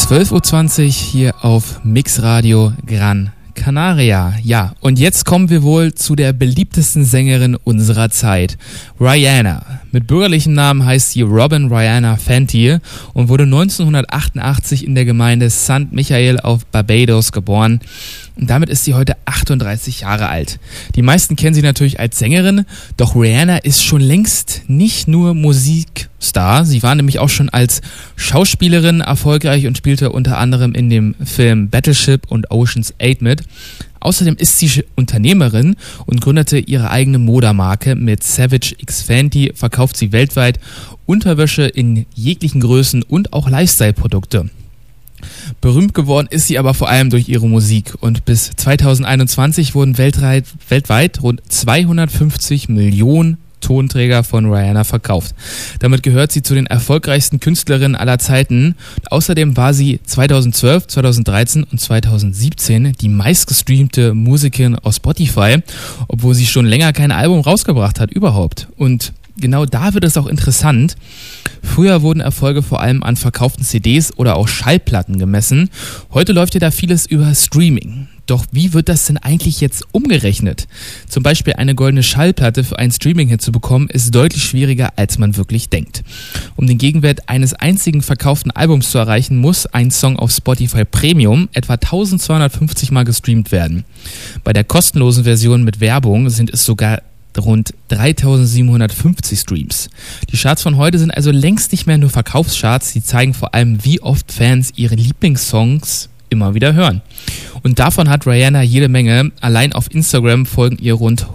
12.20 Uhr hier auf Mixradio Gran Canaria. Ja, und jetzt kommen wir wohl zu der beliebtesten Sängerin unserer Zeit, Rihanna. Mit bürgerlichem Namen heißt sie Robin Rihanna Fenty und wurde 1988 in der Gemeinde St. Michael auf Barbados geboren. Und damit ist sie heute 38 Jahre alt. Die meisten kennen sie natürlich als Sängerin, doch Rihanna ist schon längst nicht nur Musikstar. Sie war nämlich auch schon als Schauspielerin erfolgreich und spielte unter anderem in dem Film Battleship und Ocean's 8 mit. Außerdem ist sie Unternehmerin und gründete ihre eigene Modemarke. Mit Savage X Fenty verkauft sie weltweit Unterwäsche in jeglichen Größen und auch Lifestyle-Produkte. Berühmt geworden ist sie aber vor allem durch ihre Musik und bis 2021 wurden weltweit rund 250 Millionen Tonträger von Rihanna verkauft. Damit gehört sie zu den erfolgreichsten Künstlerinnen aller Zeiten. Außerdem war sie 2012, 2013 und 2017 die meistgestreamte Musikerin auf Spotify, obwohl sie schon länger kein Album rausgebracht hat überhaupt. Und genau da wird es auch interessant. Früher wurden Erfolge vor allem an verkauften CDs oder auch Schallplatten gemessen. Heute läuft ja da vieles über Streaming. Doch wie wird das denn eigentlich jetzt umgerechnet? Zum Beispiel eine goldene Schallplatte für einen Streaming-Hit zu bekommen, ist deutlich schwieriger, als man wirklich denkt. Um den Gegenwert eines einzigen verkauften Albums zu erreichen, muss ein Song auf Spotify Premium etwa 1250 Mal gestreamt werden. Bei der kostenlosen Version mit Werbung sind es sogar rund 3750 Streams. Die Charts von heute sind also längst nicht mehr nur Verkaufscharts, sie zeigen vor allem, wie oft Fans ihre Lieblingssongs immer wieder hören. Und davon hat Rihanna jede Menge. Allein auf Instagram folgen ihr rund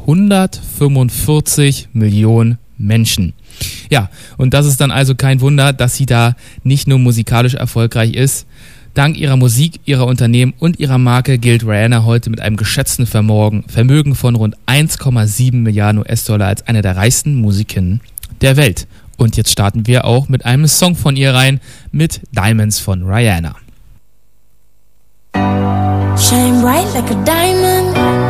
145 Millionen Menschen. Ja, und das ist dann also kein Wunder, dass sie da nicht nur musikalisch erfolgreich ist. Dank ihrer Musik, ihrer Unternehmen und ihrer Marke gilt Rihanna heute mit einem geschätzten Vermögen von rund 1,7 Milliarden US-Dollar als eine der reichsten Musiker der Welt. Und jetzt starten wir auch mit einem Song von ihr rein, mit Diamonds von Rihanna. Shine bright like a diamond.